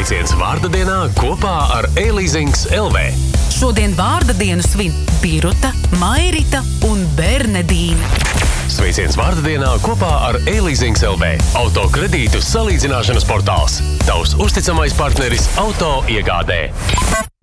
Sveiciens vārda dienā kopā ar e-leasings LV. Šodien vārda dienu svin Biruta, Mairita un Bernedīna. Sveiciens vārda dienā kopā ar e-leasings LV. Autokredītu salīdzināšanas portāls. Tavs uzticamais partneris auto iegādē.